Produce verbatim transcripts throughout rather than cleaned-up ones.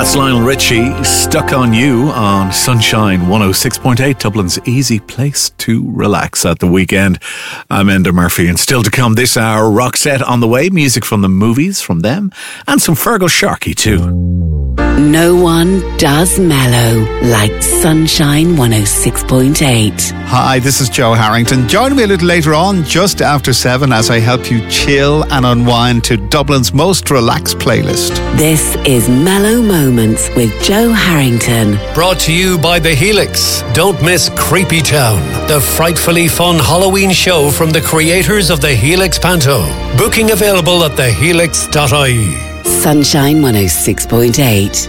That's Lionel Richie, Stuck on You on Sunshine one oh six point eight, Dublin's easy place to relax at the weekend. I'm Enda Murphy, and still to come this hour, Roxette on the way, music from the movies, from them, and some Fergal Sharkey too. No one does mellow like Sunshine one oh six point eight. Hi, this is Joe Harrington. Join me a little later on, just after seven, as I help you chill and unwind to Dublin's most relaxed playlist. This is Mellow Moments with Joe Harrington. Brought to you by The Helix. Don't miss Creepy Town, the frightfully fun Halloween show from the creators of The Helix Panto. Booking available at the helix dot I E. Sunshine one oh six point eight.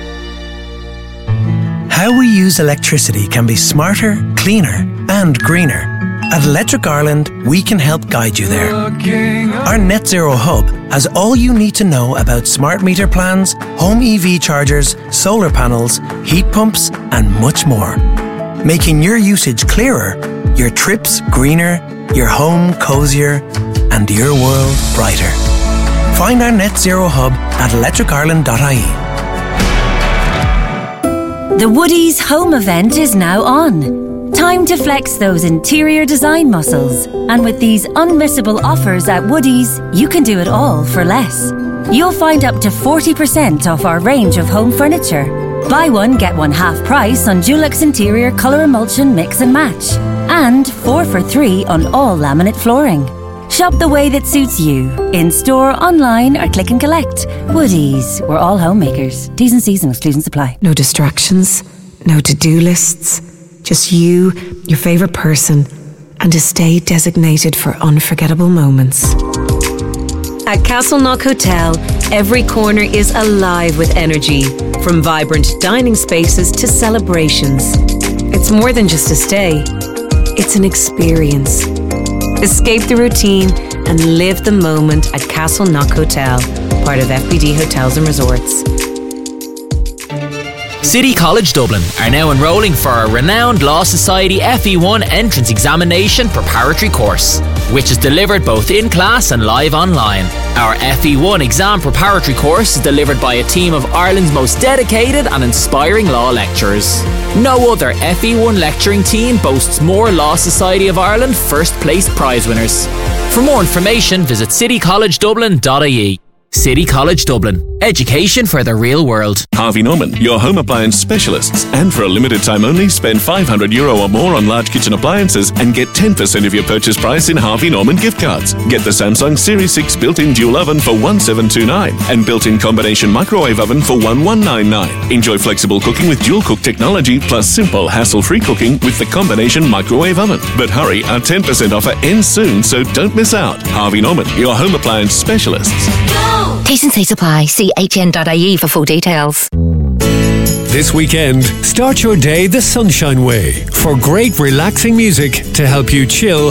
How we use electricity can be smarter, cleaner and greener. At Electric Ireland, we can help guide you there. Our Net Zero Hub has all you need to know about smart meter plans, home E V chargers, solar panels, heat pumps and much more. Making your usage clearer, your trips greener, your home cosier and your world brighter. Find our Net Zero Hub at electric ireland dot I E. The Woodies home event is now on. Time to flex those interior design muscles. And with these unmissable offers at Woodies, you can do it all for less. You'll find up to forty percent off our range of home furniture. Buy one, get one half price on Dulux Interior Colour Emulsion Mix and Match. And four for three on all laminate flooring. Shop the way that suits you. In-store, online or click and collect. Woodies, we're all homemakers. T's and C's and exclusions apply. No distractions, no to-do lists. Just you, your favourite person, and a stay designated for unforgettable moments. At Castleknock Hotel, every corner is alive with energy, from vibrant dining spaces to celebrations. It's more than just a stay, it's an experience. Escape the routine and live the moment at Castleknock Hotel, part of F B D Hotels and Resorts. City College Dublin are now enrolling for a renowned Law Society F E one entrance examination preparatory course, which is delivered both in class and live online. Our F E one exam preparatory course is delivered by a team of Ireland's most dedicated and inspiring law lecturers. No other F E one lecturing team boasts more Law Society of Ireland first place prize winners. For more information, visit city college dublin dot I E. City College Dublin. Education for the real world. Harvey Norman, your home appliance specialists. And for a limited time only, spend five hundred euro or more on large kitchen appliances and get ten percent of your purchase price in Harvey Norman gift cards. Get the Samsung Series six built-in dual oven for one thousand seven hundred twenty-nine dollars and built-in combination microwave oven for one thousand one hundred ninety-nine dollars. Enjoy flexible cooking with dual cook technology plus simple hassle-free cooking with the combination microwave oven. But hurry, our ten percent offer ends soon, so don't miss out. Harvey Norman, your home appliance specialists. T's and C's apply. See H N dot I E for full details. This weekend, start your day the Sunshine way for great relaxing music to help you chill